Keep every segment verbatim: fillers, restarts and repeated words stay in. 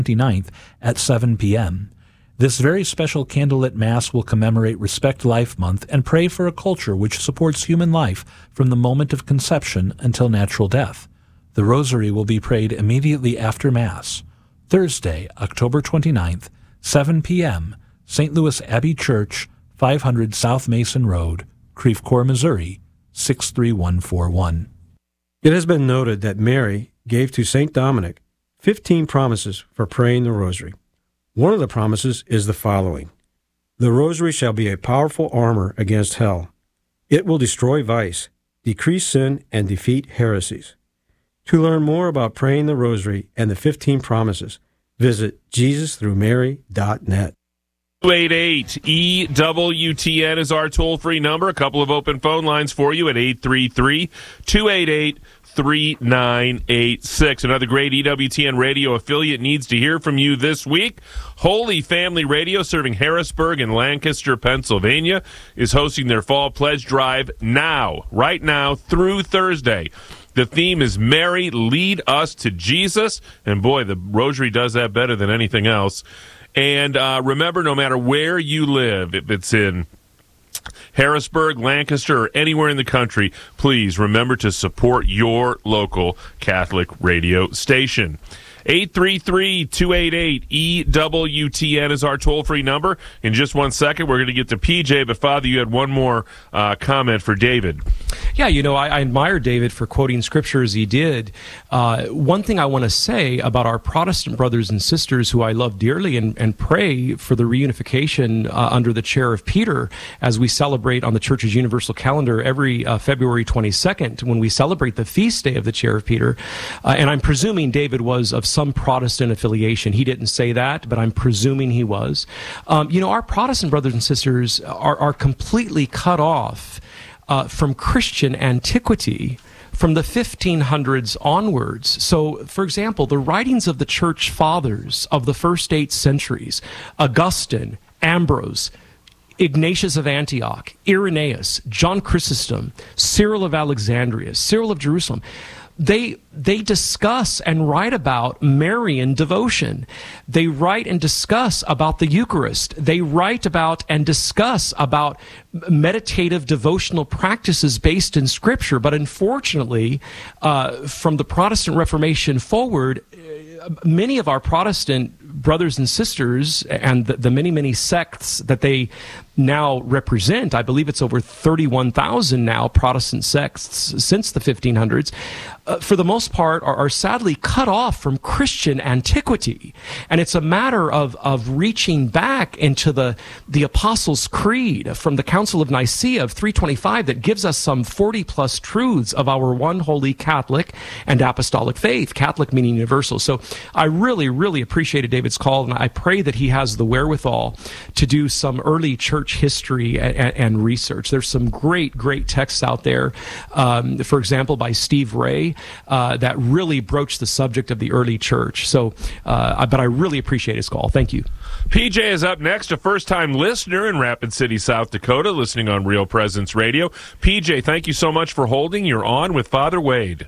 twenty-ninth at seven p.m. This very special candlelit Mass will commemorate Respect Life Month and pray for a culture which supports human life from the moment of conception until natural death. The Rosary will be prayed immediately after Mass. Thursday, October twenty-ninth, seven p.m., Saint Louis Abbey Church, five hundred South Mason Road, Creve Coeur, Missouri, six three one four one. It has been noted that Mary gave to Saint Dominic fifteen promises for praying the Rosary. One of the promises is the following: the Rosary shall be a powerful armor against hell. It will destroy vice, decrease sin, and defeat heresies. To learn more about praying the Rosary and the fifteen promises, visit jesus through mary dot net. two eight eight E W T N is our toll-free number. A couple of open phone lines for you at eight three three, two eight eight, three nine eight six. Another great E W T N radio affiliate needs to hear from you this week. Holy Family Radio, serving Harrisburg and Lancaster, Pennsylvania, is hosting their Fall Pledge Drive now, right now, through Thursday. The theme is Mary, Lead Us to Jesus. And boy, the Rosary does that better than anything else. And uh, remember, no matter where you live, if it's in Harrisburg, Lancaster, or anywhere in the country, please remember to support your local Catholic radio station. eight three three, two eight eight, E W T N is our toll-free number. In just one second, we're going to get to P J, but Father, you had one more uh, comment for David. Yeah, you know, I, I admire David for quoting Scripture as he did. Uh, one thing I want to say about our Protestant brothers and sisters who I love dearly and, and pray for the reunification uh, under the chair of Peter as we celebrate on the Church's Universal Calendar every uh, February twenty-second when we celebrate the feast day of the chair of Peter. Uh, and I'm presuming David was of some Protestant affiliation. He didn't say that, but I'm presuming he was. Um, you know, our Protestant brothers and sisters are, are completely cut off Uh, from Christian antiquity from the fifteen hundreds onwards. So, for example, the writings of the church fathers of the first eight centuries, Augustine, Ambrose, Ignatius of Antioch, Irenaeus, John Chrysostom, Cyril of Alexandria, Cyril of Jerusalem, They they discuss and write about Marian devotion. They write and discuss about the Eucharist. They write about and discuss about meditative devotional practices based in Scripture. But unfortunately, uh, from the Protestant Reformation forward, many of our Protestant brothers and sisters and the, the many, many sects that they now represent, I believe it's over thirty-one thousand now Protestant sects since the fifteen hundreds, uh, for the most part are, are sadly cut off from Christian antiquity. And it's a matter of, of reaching back into the, the Apostles' Creed from the Council of Nicaea of three twenty-five that gives us some forty plus truths of our one holy Catholic and apostolic faith, Catholic meaning universal. So I really, really appreciated David's call, and I pray that he has the wherewithal to do some early church history and, and research. There's some great, great texts out there, um, for example, by Steve Ray, uh, that really broached the subject of the early church. So, uh, but I really appreciate his call. Thank you. P J is up next, a first-time listener in Rapid City, South Dakota, listening on Real Presence Radio. P J, thank you so much for holding. You're on with Father Wade.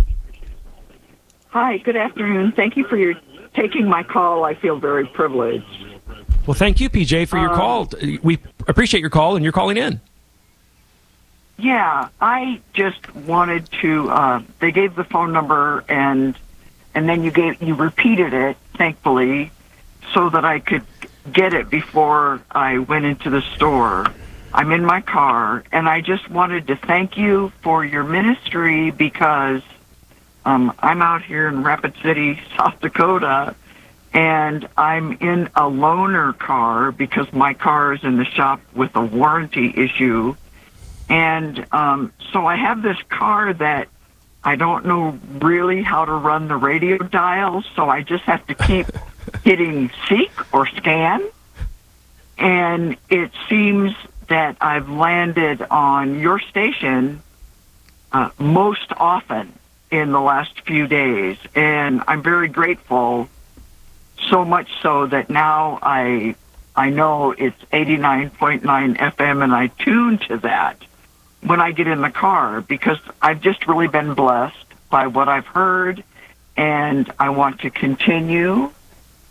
Hi, good afternoon. Thank you for your taking my call. I feel very privileged. Well, thank you, P J, for your um, call. We appreciate your call, and you're calling in. Yeah, I just wanted to, uh, they gave the phone number, and and then you gave you repeated it, thankfully, so that I could get it before I went into the store. I'm in my car, and I just wanted to thank you for your ministry because um, I'm out here in Rapid City, South Dakota, and I'm in a loaner car because my car is in the shop with a warranty issue. And um, so I have this car that I don't know really how to run the radio dial, so I just have to keep hitting seek or scan. And it seems that I've landed on your station uh, most often in the last few days. And I'm very grateful, so much so that now I I know it's eighty-nine point nine F M, and I tune to that when I get in the car, because I've just really been blessed by what I've heard, and I want to continue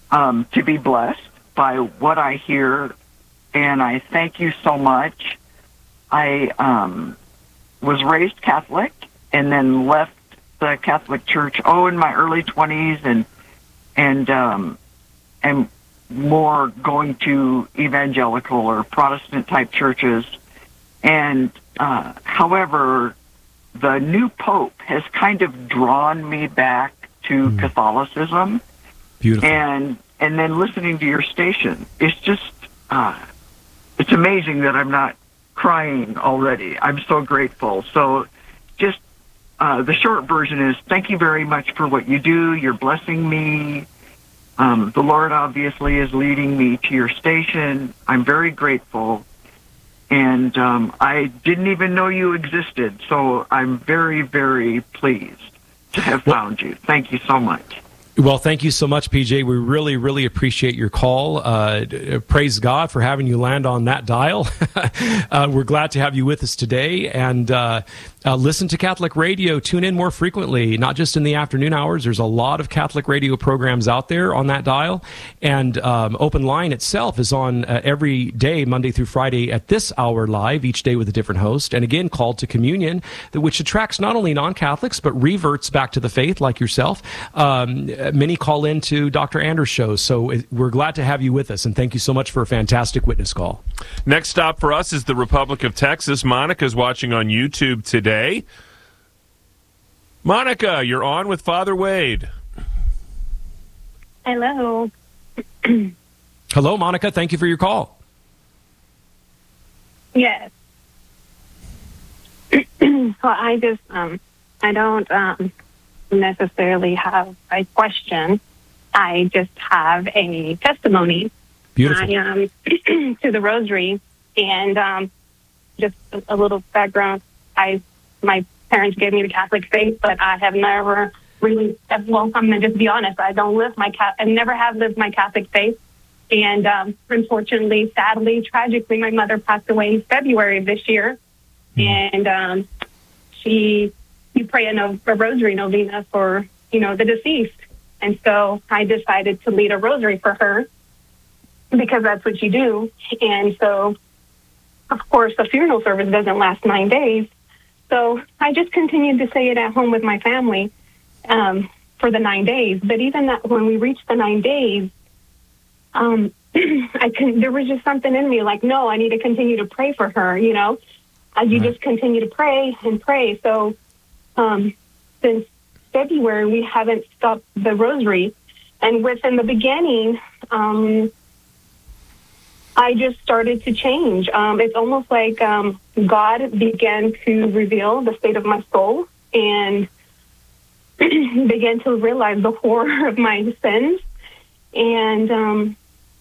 um, to be blessed by what I hear, and I thank you so much. I um, was raised Catholic and then left the Catholic Church, oh, in my early twenties, and and um, and more going to evangelical or Protestant-type churches. And uh, however, the new Pope has kind of drawn me back to mm. Catholicism. Beautiful. And and then listening to your station, it's just, uh, it's amazing that I'm not crying already. I'm so grateful. So just uh, the short version is thank you very much for what you do. You're blessing me. Um, the Lord obviously is leading me to your station. I'm very grateful. And um, I didn't even know you existed, so I'm very, very pleased to have found you. Thank you so much. Well, thank you so much, P J. We really, really appreciate your call. Uh, praise God for having you land on that dial. uh, we're glad to have you with us today. And uh, uh, listen to Catholic radio. Tune in more frequently, not just in the afternoon hours. There's a lot of Catholic radio programs out there on that dial. And um, Open Line itself is on uh, every day, Monday through Friday, at this hour live, each day with a different host. And again, Called to Communion, which attracts not only non-Catholics, but reverts back to the faith like yourself. Um, Many call into Doctor Anders' shows, so we're glad to have you with us, and thank you so much for a fantastic witness call. Next stop for us is the Republic of Texas. Monica's watching on YouTube today. Monica, you're on with Father Wade. Hello. Hello, Monica. Thank you for your call. Yes. Well, I just, um, I don't, um, necessarily have a question. I just have a testimony. Beautiful. I um to the Rosary, and um just a, a little background. I my parents gave me the Catholic faith, but I have never really. Well, I'm gonna just be honest. I don't live my cat. I never have lived my Catholic faith, and um, unfortunately, sadly, tragically, my mother passed away in February of this year, mm. and um, she. You pray a, no, a rosary novena for, you know, the deceased. And so I decided to lead a rosary for her because that's what you do. And so, of course, the funeral service doesn't last nine days. So I just continued to say it at home with my family um, for the nine days. But even that, when we reached the nine days, um, I couldn't, there was just something in me like, no, I need to continue to pray for her, you know. As you right. just continue to pray and pray. So Um, since February, we haven't stopped the rosary. And within the beginning, um, I just started to change. Um, it's almost like um, God began to reveal the state of my soul and began to realize the horror of my sins. And um,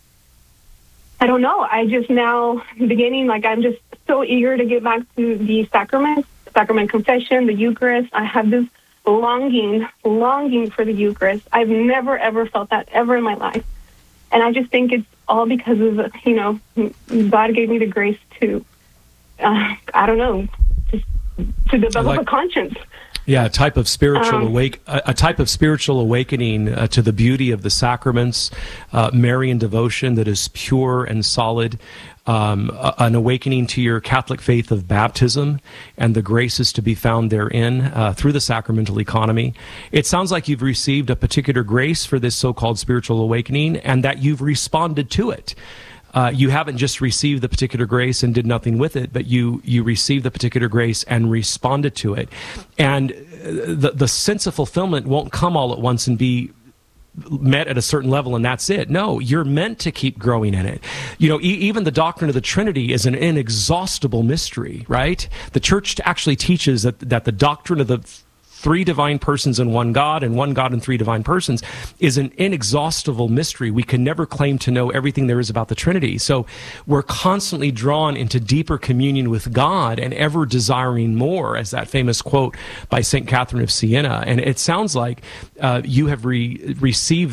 I don't know, I just now beginning, like I'm just so eager to get back to the sacraments. Sacrament confession, the Eucharist. I have this longing, longing for the Eucharist. I've never, ever felt that ever in my life. And I just think it's all because of, you know, God gave me the grace to, uh, I don't know, to, to develop like, a conscience. Yeah, a type of spiritual um, awake, a, a type of spiritual awakening uh, to the beauty of the sacraments, uh, Marian devotion that is pure and solid. Um, a, an awakening to your Catholic faith of baptism and the graces to be found therein uh, through the sacramental economy. It sounds like you've received a particular grace for this so-called spiritual awakening and that you've responded to it. Uh, you haven't just received the particular grace and did nothing with it, but you you received the particular grace and responded to it. And the, the sense of fulfillment won't come all at once and be met at a certain level and that's it. No, you're meant to keep growing in it. You know, e- even the doctrine of the Trinity is an inexhaustible mystery, right? The church actually teaches that, that the doctrine of the three divine persons in one God and one God in three divine persons is an inexhaustible mystery. We can never claim to know everything there is about the Trinity. So we're constantly drawn into deeper communion with God and ever desiring more, as that famous quote by Saint Catherine of Siena. And it sounds like uh, you have re- received that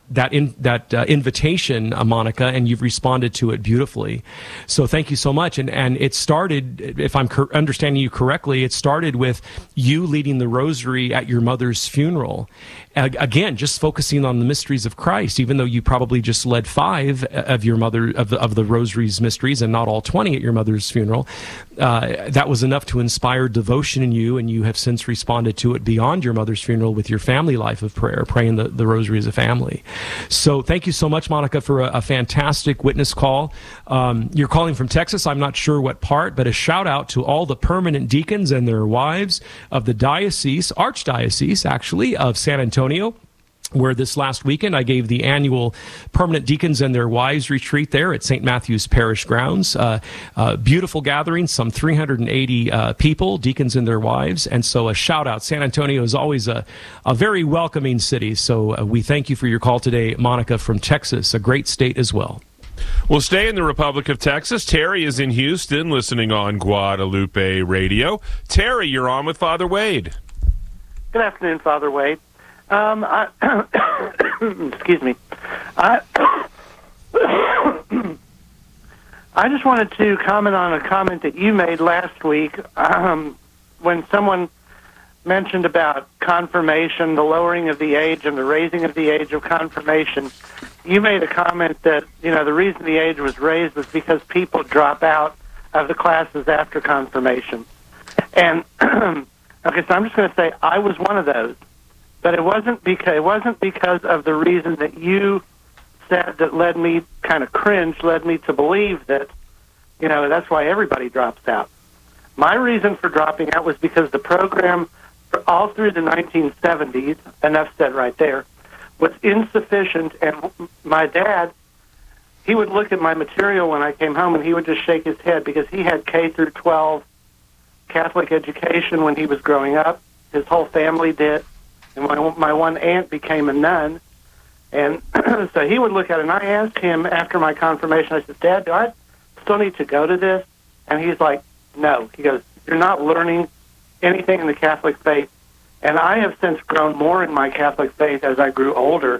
that in, that uh, invitation, uh, Monica, and you've responded to it beautifully. So thank you so much. And and it started, if I'm cor- understanding you correctly, it started with you leading the rosary at your mother's funeral. Uh, again, just focusing on the mysteries of Christ, even though you probably just led five of your mother of the, of the rosary's mysteries and not all twenty at your mother's funeral. Uh, that was enough to inspire devotion in you, and you have since responded to it beyond your mother's funeral with your family life of prayer, praying the, the rosary as a family. So thank you so much, Monica, for a, a fantastic witness call. Um, you're calling from Texas. I'm not sure what part, but a shout out to all the permanent deacons and their wives of the diocese, archdiocese, actually, of San Antonio, where this last weekend I gave the annual Permanent Deacons and Their Wives retreat there at Saint Matthew's Parish grounds. Uh, uh, beautiful gathering, some three hundred eighty uh, people, deacons and their wives. And so a shout out. San Antonio is always a, a very welcoming city. So uh, we thank you for your call today, Monica from Texas, a great state as well. We'll stay in the Republic of Texas. Terry is in Houston listening on Guadalupe Radio. Terry, you're on with Father Wade. Good afternoon, Father Wade. Um, I, excuse me. I, I just wanted to comment on a comment that you made last week um, when someone mentioned about confirmation, the lowering of the age and the raising of the age of confirmation. You made a comment that, you know, the reason the age was raised was because people drop out of the classes after confirmation. And, okay, so I'm just going to say I was one of those. But it wasn't because it wasn't because of the reason that you said that led me kind of cringe, led me to believe that, you know, that's why everybody drops out. My reason for dropping out was because the program, all through the nineteen seventies, enough said right there, was insufficient. And my dad, he would look at my material when I came home and he would just shake his head because he had K through twelve Catholic education when he was growing up. His whole family did. And my, my one aunt became a nun. And so he would look at it, and I asked him after my confirmation, I said, Dad, do I still need to go to this? And he's like, no. He goes, you're not learning anything in the Catholic faith. And I have since grown more in my Catholic faith as I grew older.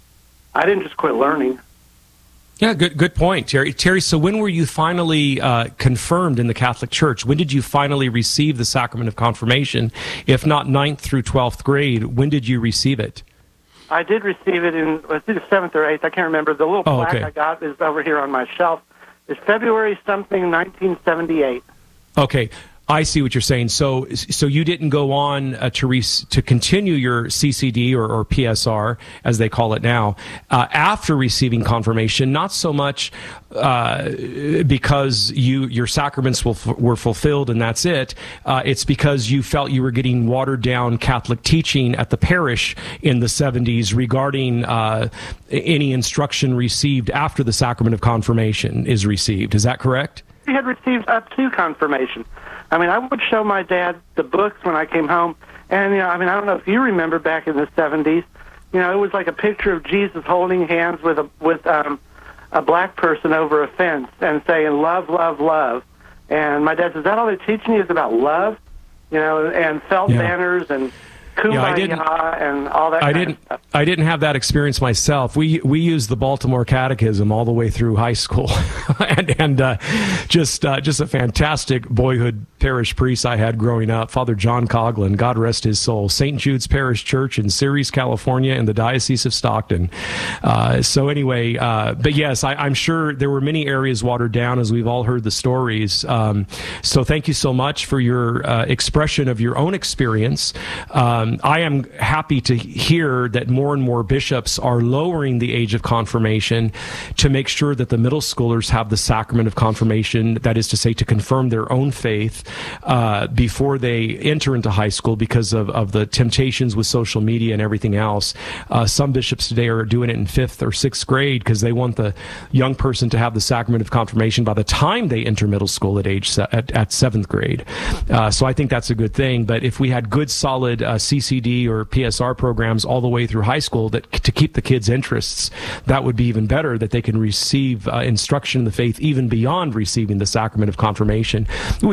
I didn't just quit learning. Yeah, good good point, Terry. Terry, so when were you finally uh, confirmed in the Catholic Church? When did you finally receive the sacrament of confirmation? If not ninth through twelfth grade, when did you receive it? I did receive it in, was it seventh or eighth? I can't remember. The little oh, plaque okay. I got is over here on my shelf. It's February something, nineteen seventy-eight. Okay. I see what you're saying. So, so you didn't go on uh, to re- to continue your C C D or, or P S R, as they call it now, uh, after receiving confirmation. Not so much uh, because you your sacraments will, were fulfilled and that's it. Uh, it's because you felt you were getting watered down Catholic teaching at the parish in the seventies regarding uh, any instruction received after the sacrament of confirmation is received. Is that correct? We had received up to confirmation. I mean, I would show my dad the books when I came home, and, you know, I mean, I don't know if you remember back in the seventies, you know, it was like a picture of Jesus holding hands with a with um, a black person over a fence and saying, love, love, love. And my dad says, is that all they're teaching you is about love? You know, and felt yeah. banners and kumbaya yeah, and all that I kind didn't, of stuff. I didn't have that experience myself. We we used the Baltimore Catechism all the way through high school, and and uh, just uh, just a fantastic boyhood parish priest I had growing up, Father John Coughlin, God rest his soul, Saint Jude's Parish Church in Ceres, California, in the Diocese of Stockton. Uh, so anyway, uh, but yes, I, I'm sure there were many areas watered down, as we've all heard the stories. Um, so thank you so much for your uh, expression of your own experience. Um, I am happy to hear that more and more bishops are lowering the age of confirmation to make sure that the middle schoolers have the sacrament of confirmation, that is to say, to confirm their own faith uh, before they enter into high school because of, of the temptations with social media and everything else. Uh, some bishops today are doing it in fifth or sixth grade because they want the young person to have the sacrament of confirmation by the time they enter middle school at age se- at, at seventh grade. Uh, so I think that's a good thing. But if we had good, solid uh, C C D or P S R programs all the way through high school that to keep the kids' interests, that would be even better, that they can receive uh, instruction in the faith even beyond receiving the sacrament of confirmation, which is usually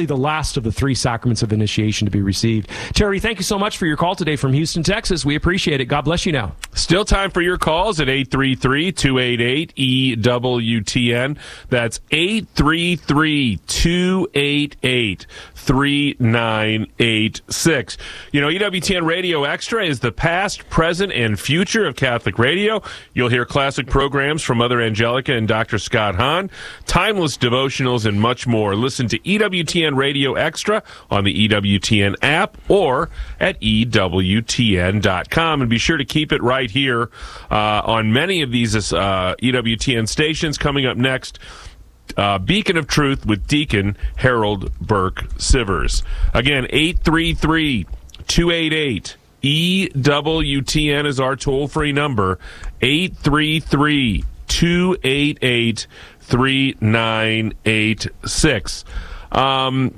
the last of the three sacraments of initiation to be received. Terry, thank you so much for your call today from Houston, Texas. We appreciate it. God bless you now. Still time for your calls at eight three three, two eight eight, E W T N. That's eight three three, two eight eight, three nine eight six. You know, E W T N Radio Extra is the past, present, and future of Catholic radio. You'll hear classic programs from Mother Angelica and Doctor Scott Hahn, timeless devotionals, and much more. Listen to E W T N Radio Extra on the E W T N app or at E W T N dot com. And be sure to keep it right here uh, on many of these uh, E W T N stations. Coming up next, Uh, Beacon of Truth with Deacon Harold Burke Sivers. Again, eight three three, two eight eight, E W T N is our toll-free number, eight three three, two eight eight, three nine eight six. Um,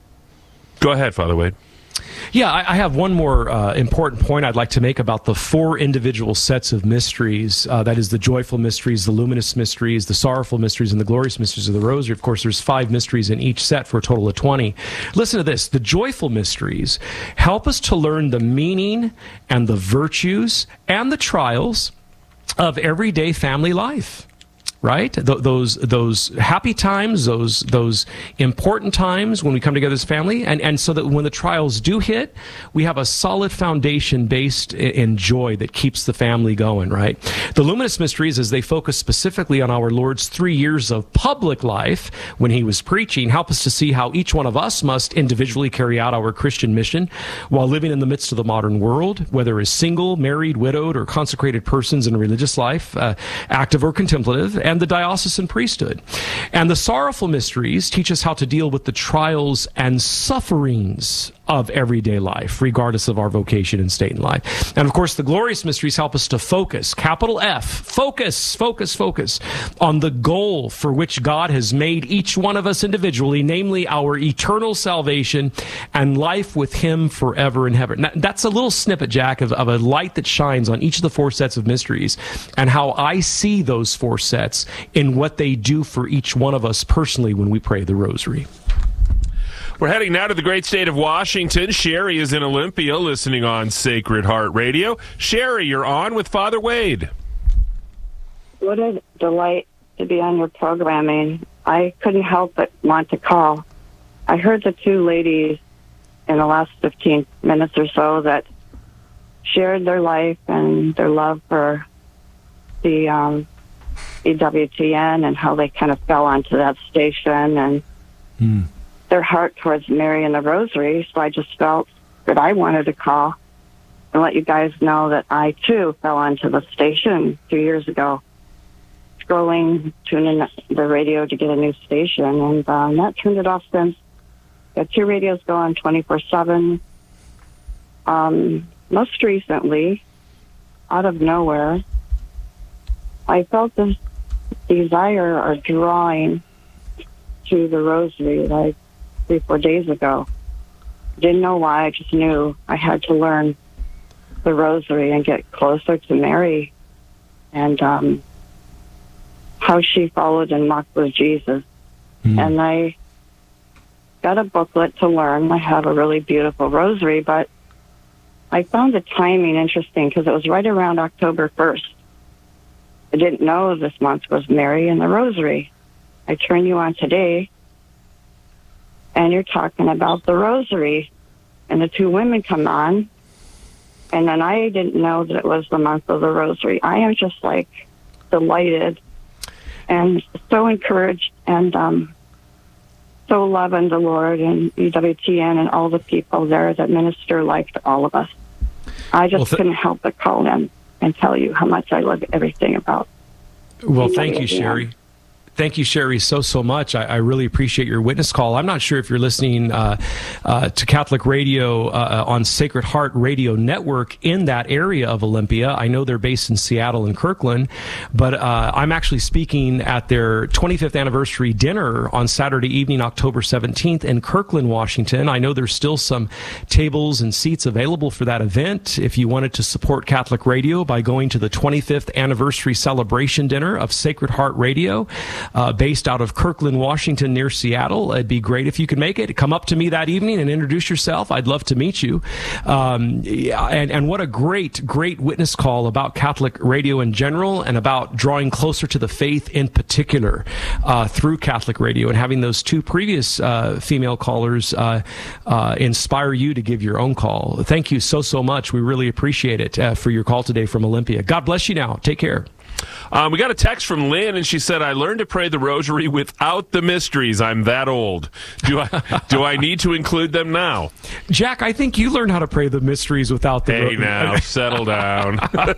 go ahead, Father Wade. Yeah, I, I have one more uh, important point I'd like to make about the four individual sets of mysteries. Uh, that is the joyful mysteries, the luminous mysteries, the sorrowful mysteries, and the glorious mysteries of the Rosary. Of course, there's five mysteries in each set for a total of twenty. Listen to this. The joyful mysteries help us to learn the meaning and the virtues and the trials of everyday family life. Right? Th- those those happy times, those those important times when we come together as family, and, and so that when the trials do hit, we have a solid foundation based in, in joy that keeps the family going, right? The luminous mysteries, as they focus specifically on our Lord's three years of public life when he was preaching, help us to see how each one of us must individually carry out our Christian mission while living in the midst of the modern world, whether as single, married, widowed, or consecrated persons in religious life, uh, active or contemplative, and the diocesan priesthood. And the sorrowful mysteries teach us how to deal with the trials and sufferings of everyday life, regardless of our vocation and state in life. And of course, the glorious mysteries help us to focus, capital F, focus, focus, focus, on the goal for which God has made each one of us individually, namely our eternal salvation and life with him forever in heaven. Now, that's a little snippet, Jack, of, of a light that shines on each of the four sets of mysteries and how I see those four sets in what they do for each one of us personally when we pray the Rosary. We're heading now to the great state of Washington. Sherry is in Olympia listening on Sacred Heart Radio. Sherry, you're on with Father Wade. What a delight to be on your programming. I couldn't help but want to call. I heard the two ladies in the last fifteen minutes or so that shared their life and their love for the um, E W T N and how they kind of fell onto that station and mm. their heart towards Mary and the Rosary. So I just felt that I wanted to call and let you guys know that I, too, fell onto the station two years ago, scrolling, tuning the radio to get a new station, and uh, not turned it off since. Got two radios going twenty-four seven. Um, most recently, out of nowhere, I felt this desire or drawing to the Rosary like three, four days ago. Didn't know why, I just knew I had to learn the Rosary and get closer to Mary and um, how she followed and walked with Jesus. Mm. And I got a booklet to learn. I have a really beautiful Rosary, but I found the timing interesting because it was right around October first. I didn't know this month was Mary and the Rosary. I turn you on today, and you're talking about the Rosary, and the two women come on, and then I didn't know that it was the month of the Rosary. I am just, like, delighted and so encouraged and um, so loving the Lord and E W T N and all the people there that minister like to all of us. I just well, th- couldn't help but call in and tell you how much I love everything about. Well, thank you, Sherry. Thank you, Sherry, so, so much. I, I really appreciate your witness call. I'm not sure if you're listening uh, uh, to Catholic Radio uh, on Sacred Heart Radio Network in that area of Olympia. I know they're based in Seattle and Kirkland, but uh, I'm actually speaking at their twenty-fifth anniversary dinner on Saturday evening, October seventeenth in Kirkland, Washington. I know there's still some tables and seats available for that event if you wanted to support Catholic Radio by going to the twenty-fifth anniversary celebration dinner of Sacred Heart Radio. uh, based out of Kirkland, Washington, near Seattle. It'd be great if you could make it. Come up to me that evening and introduce yourself. I'd love to meet you. Um, and, and what a great, great witness call about Catholic radio in general and about drawing closer to the faith in particular uh, through Catholic radio, and having those two previous uh, female callers uh, uh, inspire you to give your own call. Thank you so, so much. We really appreciate it uh, for your call today from Olympia. God bless you now. Take care. Um, we got a text from Lynn, and she said, I learned to pray the rosary without the mysteries. I'm that old. Do I do I need to include them now? Jack, I think you learned how to pray the mysteries without the Hey, rosary. now, settle down.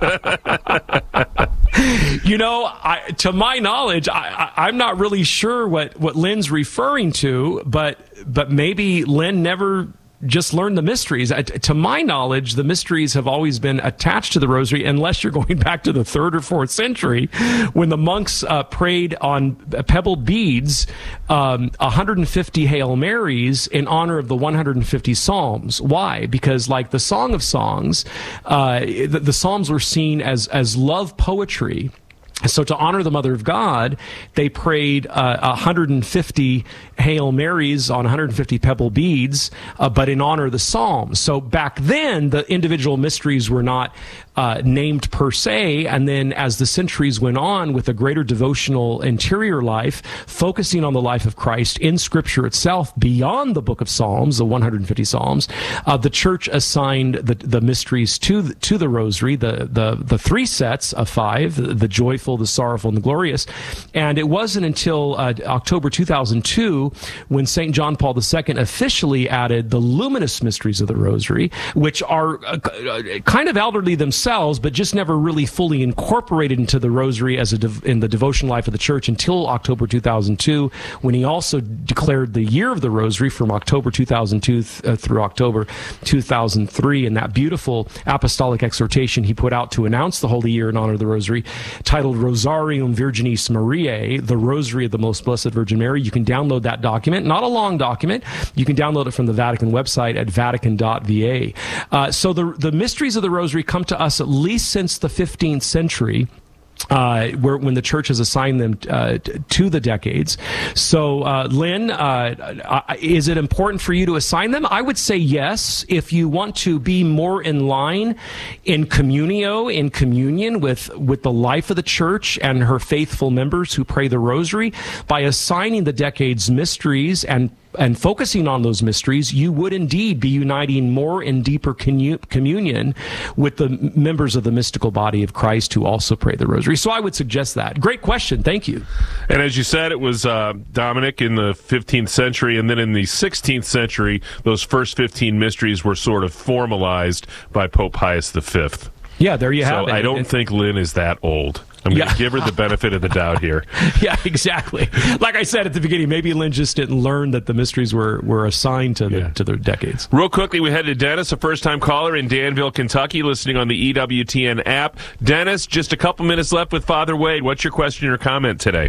You know, I, to my knowledge, I, I, I'm not really sure what, what Lynn's referring to, but but maybe Lynn never just learned the mysteries. Uh, to my knowledge, the mysteries have always been attached to the rosary, unless you're going back to the third or fourth century when the monks uh, prayed on pebble beads um, one hundred fifty Hail Marys in honor of the one hundred fifty Psalms. Why? Because like the Song of Songs, uh, the, the Psalms were seen as, as love poetry. So to honor the Mother of God, they prayed uh, one hundred fifty Hail Marys on one hundred fifty pebble beads, uh, but in honor of the Psalms. So back then, the individual mysteries were not uh, named per se, and then as the centuries went on with a greater devotional interior life, focusing on the life of Christ in Scripture itself, beyond the book of Psalms, the one hundred fifty Psalms, uh, the Church assigned the, the mysteries to the, to the Rosary, the, the, the three sets of five, the, the joyful, the sorrowful, and the glorious. And it wasn't until uh, October two thousand two when Saint John Paul the Second officially added the luminous mysteries of the Rosary, which are uh, kind of elderly themselves, but just never really fully incorporated into the Rosary as a dev- in the devotion life of the Church until October two thousand two, when he also declared the year of the Rosary from October two thousand two th- uh, through October two thousand three, and that beautiful apostolic exhortation he put out to announce the Holy Year in honor of the Rosary, titled Rosarium Virginis Mariae, the Rosary of the Most Blessed Virgin Mary. You can download that document, not a long document. You can download it from the Vatican website at vatican dot v a. Uh, so the, the mysteries of the Rosary come to us at least since the fifteenth century. Uh, where, when the Church has assigned them uh, t- to the decades. So, uh, Lynn, uh, is it important for you to assign them? I would say yes, if you want to be more in line in communio, in communion with, with the life of the Church and her faithful members who pray the Rosary. By assigning the decades mysteries and and focusing on those mysteries, you would indeed be uniting more and deeper commu- communion with the members of the mystical body of Christ who also pray the Rosary. So I would suggest that. Great question. Thank you. And as you said, it was uh, Dominic in the fifteenth century, and then in the sixteenth century, those first fifteen mysteries were sort of formalized by Pope Pius the Fifth. Yeah, there you so have it. I don't and, think Lynn is that old. I'm going to yeah. give her the benefit of the doubt here. Yeah, exactly. Like I said at the beginning, maybe Lynn just didn't learn that the mysteries were, were assigned to the yeah. to the decades. Real quickly, we head to Dennis, a first-time caller in Danville, Kentucky, listening on the E W T N app. Dennis, just a couple minutes left with Father Wade. What's your question or comment today?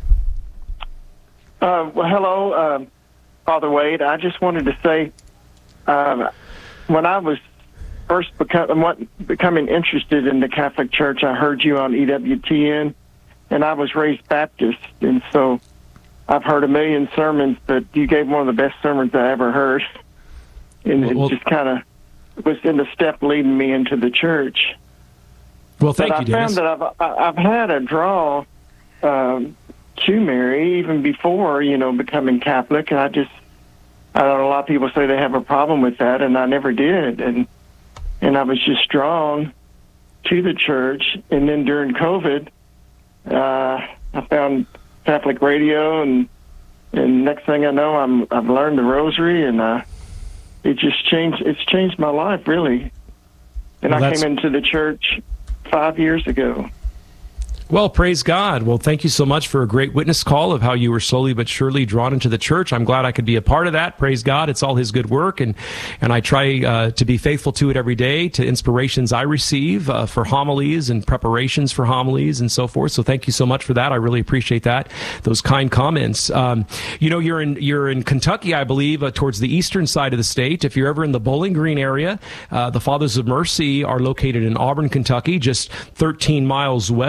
Uh, well, hello, uh, Father Wade. I just wanted to say, um, when I was first become, becoming interested in the Catholic Church, I heard you on E W T N, and I was raised Baptist, and so I've heard a million sermons, but you gave one of the best sermons I ever heard, and well, well, it just kind of was in the step leading me into the church. Well, thank but you, I Dennis. found that I've, I've had a draw um, to Mary even before, you know, becoming Catholic, and I just, I know a lot of people say they have a problem with that, and I never did, and And I was just drawn to the church. And then during COVID, uh, I found Catholic radio, and and next thing I know, I'm I've learned the Rosary, and uh, it just changed. It's changed my life, really. And well, I came into the church five years ago. Well, praise God. Well, thank you so much for a great witness call of how you were slowly but surely drawn into the church. I'm glad I could be a part of that. Praise God. It's all his good work, and and I try uh, to be faithful to it every day, to inspirations I receive uh, for homilies and preparations for homilies and so forth. So thank you so much for that. I really appreciate that, those kind comments. Um, you know, you're in you're in Kentucky, I believe, uh, towards the eastern side of the state. If you're ever in the Bowling Green area, uh, the Fathers of Mercy are located in Auburn, Kentucky, just thirteen miles west of Bowling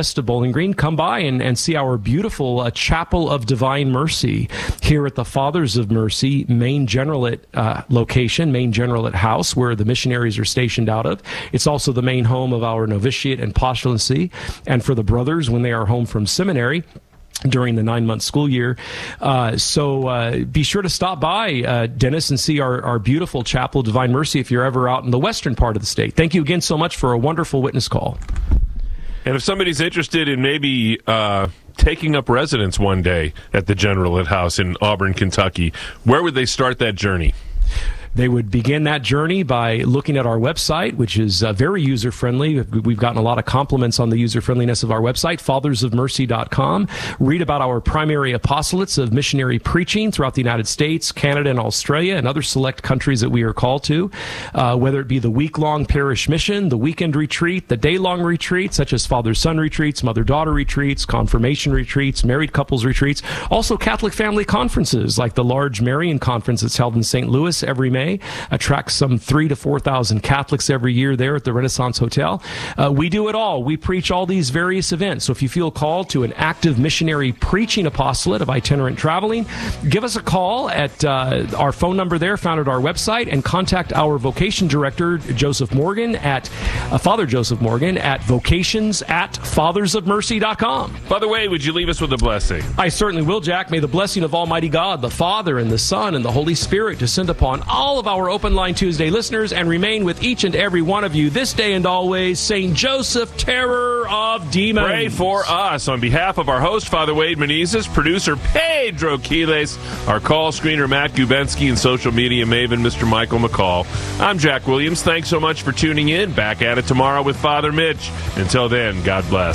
Bowling Green, come by and, and see our beautiful uh, Chapel of Divine Mercy here at the Fathers of Mercy main Generalate uh, location, main Generalate house, where the missionaries are stationed out of. It's also the main home of our novitiate and postulancy, and for the brothers when they are home from seminary during the nine-month school year. Uh, so uh, be sure to stop by, uh, Dennis, and see our, our beautiful Chapel of Divine Mercy if you're ever out in the western part of the state. Thank you again so much for a wonderful witness call. And if somebody's interested in maybe uh, taking up residence one day at the Generalate House in Auburn, Kentucky, where would they start that journey? They would begin that journey by looking at our website, which is uh, very user-friendly. We've gotten a lot of compliments on the user-friendliness of our website, fathers of mercy dot com. Read about our primary apostolates of missionary preaching throughout the United States, Canada, and Australia, and other select countries that we are called to, uh, whether it be the week-long parish mission, the weekend retreat, the day-long retreat, such as father-son retreats, mother-daughter retreats, confirmation retreats, married couples retreats, also Catholic family conferences, like the large Marian Conference that's held in Saint Louis every May. Attracts some three to four thousand Catholics every year there at the Renaissance Hotel. Uh, we do it all. We preach all these various events. So if you feel called to an active missionary preaching apostolate of itinerant traveling, give us a call at uh, our phone number there found at our website, and contact our vocation director, Joseph Morgan, at uh, Father Joseph Morgan at vocations at fathers of mercy dot com. By the way, would you leave us with a blessing? I certainly will, Jack. May the blessing of Almighty God, the Father and the Son and the Holy Spirit descend upon all of our Open Line Tuesday listeners and remain with each and every one of you this day and always. Saint Joseph, terror of demons. Pray for us. On behalf of our host, Father Wade Menezes, producer Pedro Quiles, our call screener Matt Gubensky, and social media maven Mister Michael McCall, I'm Jack Williams. Thanks so much for tuning in. Back at it tomorrow with Father Mitch. Until then, God bless.